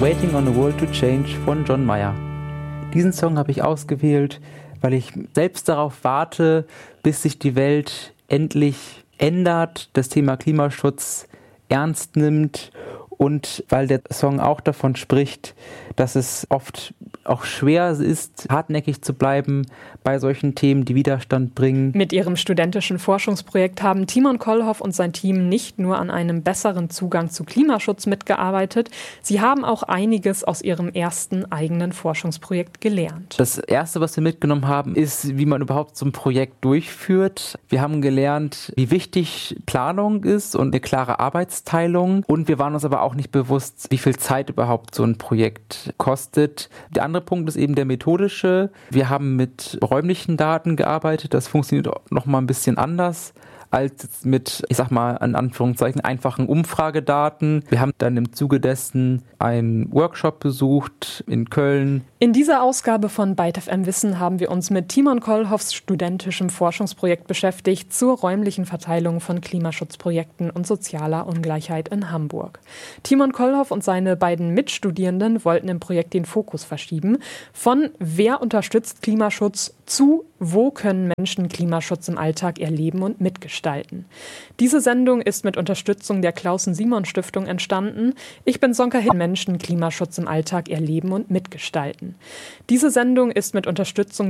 Waiting on the World to Change von John Mayer. Diesen Song habe ich ausgewählt, weil ich selbst darauf warte, bis sich die Welt endlich ändert, das Thema Klimaschutz ernst nimmt und weil der Song auch davon spricht, dass es oft auch schwer ist, hartnäckig zu bleiben bei solchen Themen, die Widerstand bringen. Mit ihrem studentischen Forschungsprojekt haben Timon Kollhoff und sein Team nicht nur an einem besseren Zugang zu Klimaschutz mitgearbeitet, sie haben auch einiges aus ihrem ersten eigenen Forschungsprojekt gelernt. Das Erste, was wir mitgenommen haben, ist, wie man überhaupt so ein Projekt durchführt. Wir haben gelernt, wie wichtig Planung ist und eine klare Arbeitsteilung. Und wir waren uns aber auch nicht bewusst, wie viel Zeit überhaupt so ein Projekt kostet. Der andere Punkt ist eben der methodische. Wir haben mit räumlichen Daten gearbeitet. Das funktioniert noch mal ein bisschen anders als mit, ich sag mal, in Anführungszeichen einfachen Umfragedaten. Wir haben dann im Zuge dessen einen Workshop besucht in Köln. In dieser Ausgabe von Byte FM Wissen haben wir uns mit Timon Kollhoffs studentischem Forschungsprojekt beschäftigt zur räumlichen Verteilung von Klimaschutzprojekten und sozialer Ungleichheit in Hamburg. Timon Kollhoff und seine beiden Mitstudierenden wollten im Projekt den Fokus verschieben von wer unterstützt Klimaschutz zu wo können Menschen Klimaschutz im Alltag erleben und mitgestalten. Diese Sendung ist mit Unterstützung der Clausen-Simon-Stiftung entstanden. Ich bin Sonka Hill. Menschen Klimaschutz im Alltag erleben und mitgestalten. Diese Sendung ist mit Unterstützung